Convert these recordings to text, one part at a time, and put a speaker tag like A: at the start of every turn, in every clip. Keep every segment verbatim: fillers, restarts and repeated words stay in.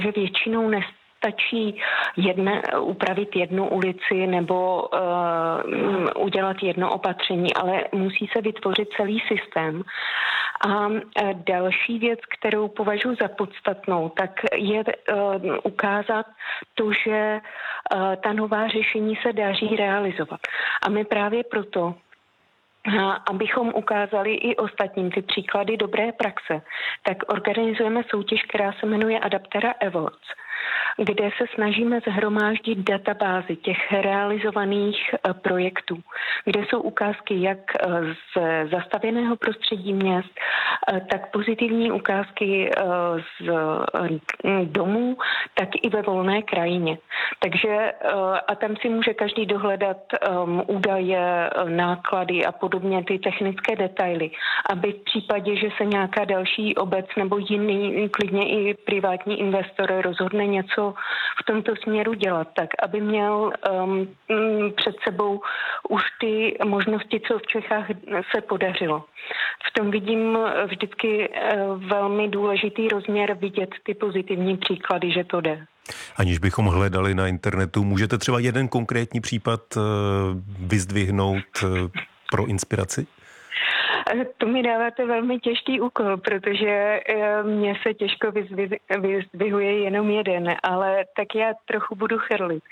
A: že většinou nestačí jedne, upravit jednu ulici nebo uh, udělat jedno opatření, ale musí se vytvořit celý systém. A další věc, kterou považuji za podstatnou, tak je uh, ukázat to, že uh, ta nová řešení se daří realizovat. A my právě proto, a abychom ukázali i ostatním ty příklady dobré praxe, tak organizujeme soutěž, která se jmenuje Adaptera Awards, kde se snažíme shromáždit databázy těch realizovaných projektů, kde jsou ukázky jak z zastavěného prostředí měst, tak pozitivní ukázky z domů, tak i ve volné krajině. Takže a tam si může každý dohledat údaje, náklady a podobně ty technické detaily, aby v případě, že se nějaká další obec nebo jiný, klidně i privátní investor rozhodne něco v tomto směru dělat, tak aby měl um, před sebou už ty možnosti, co v Čechách se podařilo. V tom vidím vždycky uh, velmi důležitý rozměr vidět ty pozitivní příklady, že to jde.
B: Aniž bychom hledali na internetu, můžete třeba jeden konkrétní případ uh, vyzdvihnout uh, pro inspiraci?
A: To mi dáváte velmi těžký úkol, protože mně se těžko vyzdvihuje jenom jeden, ale tak já trochu budu chrlit.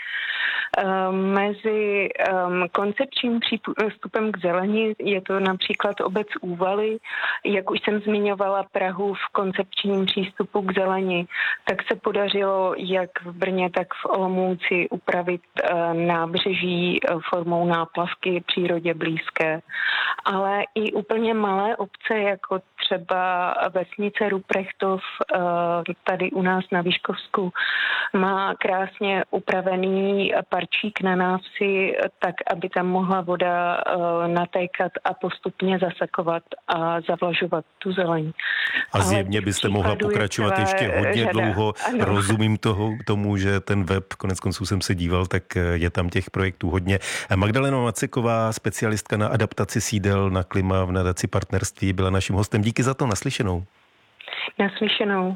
A: Mezi koncepčním přístupem k zelení je to například obec Úvaly, jak už jsem zmiňovala Prahu v koncepčním přístupu k zelení, tak se podařilo jak v Brně, tak v Olomouci upravit nábřeží formou náplavky přírodě blízké, ale i úplně malé obce, jako třeba vesnice Ruprechtov tady u nás na Vyškovsku, má krásně upravený parčík na návsi, tak aby tam mohla voda natékat a postupně zasakovat a zavlažovat tu zeleň.
B: A zjevně byste mohla pokračovat ještě hodně řada. dlouho. Ano. Rozumím toho, tomu, že ten web, konec konců jsem se díval, tak je tam těch projektů hodně. Magdalena Maceková, specialistka na adaptaci sídel na klima v nadaci Partnerství, byla naším hostem. Díky za to, naslyšenou.
A: Naslyšenou.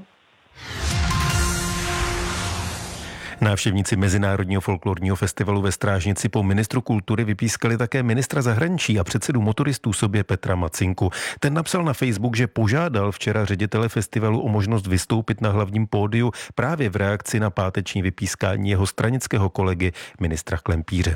B: Návštěvníci Mezinárodního folklorního festivalu ve Strážnici po ministru kultury vypískali také ministra zahraničí a předsedu motoristů sobě Petra Macinku. Ten napsal na Facebook, že požádal včera ředitele festivalu o možnost vystoupit na hlavním pódiu právě v reakci na páteční vypískání jeho stranického kolegy ministra Klempíře.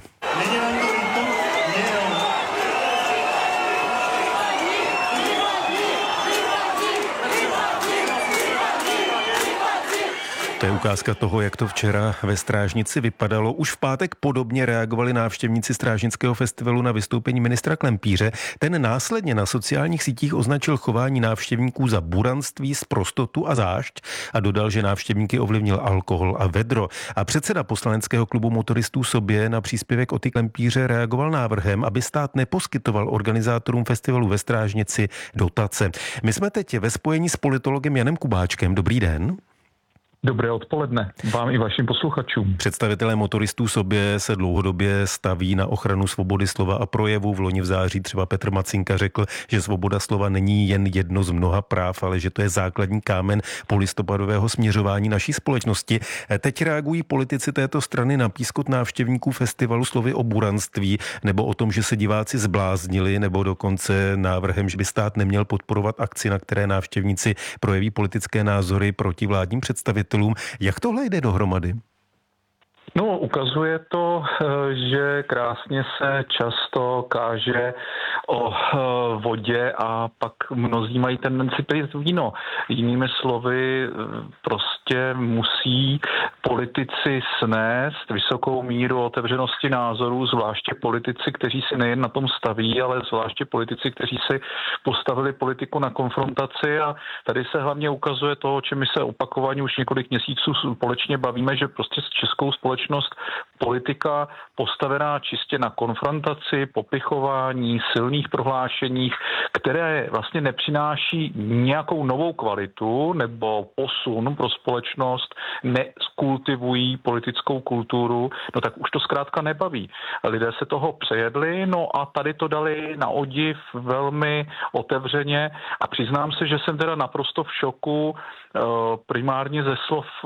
B: To je ukázka toho, jak to včera ve Strážnici vypadalo. Už v pátek podobně reagovali návštěvníci Strážnického festivalu na vystoupení ministra Klempíře. Ten následně na sociálních sítích označil chování návštěvníků za buranství, sprostotu a zášť a dodal, že návštěvníky ovlivnil alkohol a vedro. A předseda poslaneckého klubu motoristů sobě na příspěvek Oty Klempíře reagoval návrhem, aby stát neposkytoval organizátorům festivalu ve Strážnici dotace. My jsme teď ve spojení s politologem Janem Kubáčkem. Dobrý den.
C: Dobré odpoledne vám i vašim posluchačům.
B: Představitelé motoristů sobě se dlouhodobě staví na ochranu svobody slova a projevu. V loni v září třeba Petr Macinka řekl, že svoboda slova není jen jedno z mnoha práv, ale že to je základní kámen polistopadového směřování naší společnosti. Teď reagují politici této strany na pískot návštěvníků festivalu slovy o buranství nebo o tom, že se diváci zbláznili, nebo dokonce návrhem, že by stát neměl podporovat akci, na které návštěvníci projeví politické názory proti vládním představitelům. Jak tohle jde dohromady?
C: No, ukazuje to, že krásně se často káže o vodě a pak mnozí mají tendenci pít víno. Jinými slovy, prostě musí politici snést vysokou míru otevřenosti názorů, zvláště politici, kteří si nejen na tom staví, ale zvláště politici, kteří si postavili politiku na konfrontaci, a tady se hlavně ukazuje to, o čem my se opakovaně už několik měsíců společně bavíme, že prostě s českou společností politika postavená čistě na konfrontaci, popichování, silných prohlášeních, které vlastně nepřináší nějakou novou kvalitu nebo posun pro společnost, neskultivují politickou kulturu, no tak už to zkrátka nebaví. Lidé se toho přejedli, no a tady to dali na odiv velmi otevřeně a přiznám se, že jsem teda naprosto v šoku primárně ze slov